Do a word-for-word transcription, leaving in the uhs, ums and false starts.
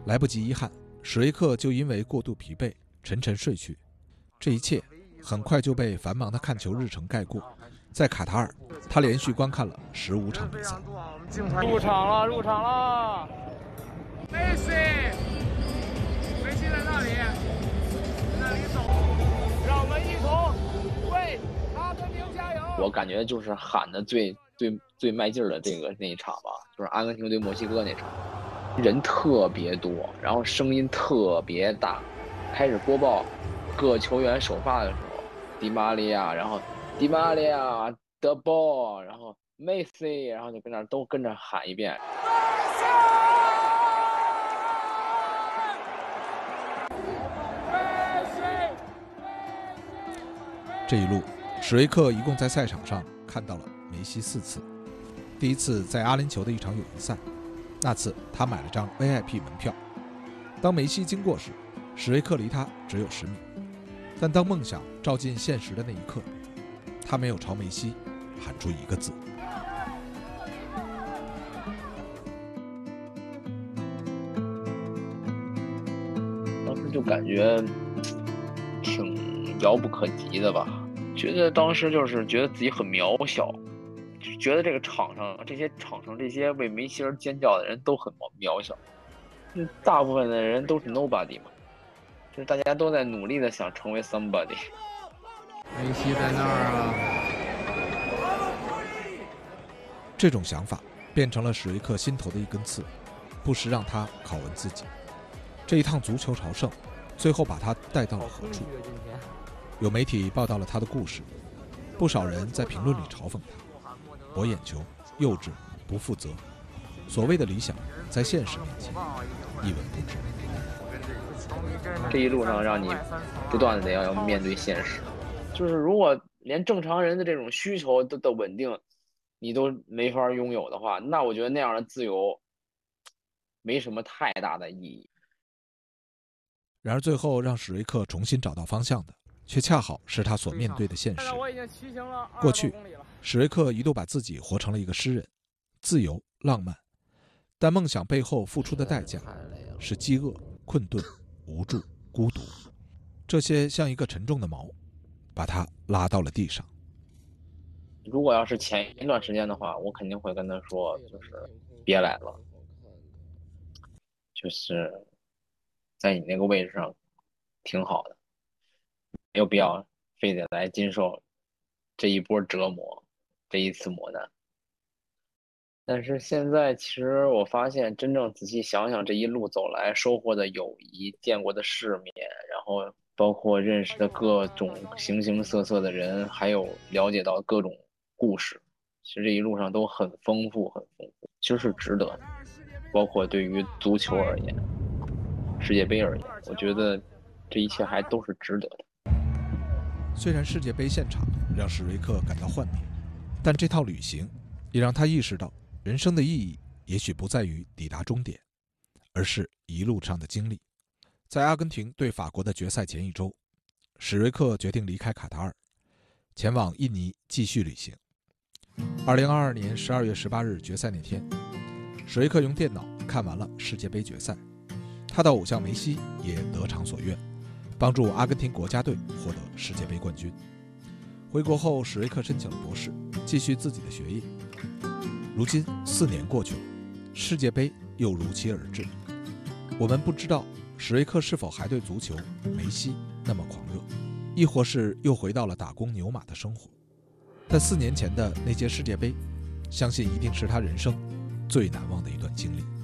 来不及遗憾，史瑞克就因为过度疲惫沉沉睡去。这一切很快就被繁忙的看球日程盖过。在卡塔尔，他连续观看了十五场比赛。 入场了，入场了！梅西，梅西在那里，在那里走，让我们一同为阿根廷加油！ 我感觉就是喊的最最最卖劲儿的这个那一场吧，就是阿根廷对墨西哥那场，人特别多，然后声音特别大。开始播报各球员首发的时候，迪玛利亚，然后迪玛利亚的 ball， 然后梅西，然后就跟那都跟着喊一遍。 这一路，史瑞克一共在赛场上看到了梅西四次。第一次在阿联酋的一场友谊赛，那次他买了张 V I P 门票。当梅西经过时，史瑞克离他只有十米，但当梦想照进现实的那一刻，他没有朝梅西喊出一个字。 当时就感觉挺遥不可及的吧，觉得当时就是觉得自己很渺小，觉得这个场上这些场上这些为梅西而尖叫的人都很渺小，大部分的人都是 nobody 嘛。就是大家都在努力的想成为 somebody。 梅西在那儿啊！ 这种想法变成了史瑞克心头的一根刺，不时让他拷问自己：这一趟足球朝圣，最后把他带到了何处？有媒体报道了他的故事，不少人在评论里嘲讽他：博眼球、幼稚、不负责。所谓的理想，在现实面前一文不值。 这一路上让你不断的要要面对现实，就是如果连正常人的这种需求的的稳定你都没法拥有的话，那我觉得那样的自由没什么太大的意义。 然而最后让史瑞克重新找到方向的，却恰好是他所面对的现实。过去史瑞克一度把自己活成了一个诗人，自由浪漫，但梦想背后付出的代价是饥饿、困顿、无助、孤独，这些像一个沉重的锚，把他拉到了地上。 如果要是前一段时间的话，我肯定会跟他说，就是别来了，就是在你那个位置上挺好的，没有必要非得来经受这一波折磨，这一次磨难。但是现在其实我发现，真正仔细想想，这一路走来收获的友谊、见过的世面，然后包括认识的各种形形色色的人，还有了解到各种故事，其实这一路上都很丰富，很丰富，其实是值得的。包括对于足球而言，世界杯而言，我觉得这一切还都是值得的。 虽然世界杯现场让史瑞克感到幻灭，但这套旅行也让他意识到，人生的意义也许不在于抵达终点，而是一路上的经历。在阿根廷对法国的决赛前一周，史瑞克决定离开卡塔尔，前往印尼继续旅行。二零二二年十二月十八日决赛那天，史瑞克用电脑看完了世界杯决赛，他的偶像梅西也得偿所愿，帮助阿根廷国家队获得世界杯冠军。回国后，史瑞克申请了博士，继续自己的学业。如今四年过去了，世界杯又如期而至。我们不知道史瑞克是否还对足球、梅西那么狂热，亦或是又回到了打工牛马的生活。但四年前的那届世界杯，相信一定是他人生最难忘的一段经历。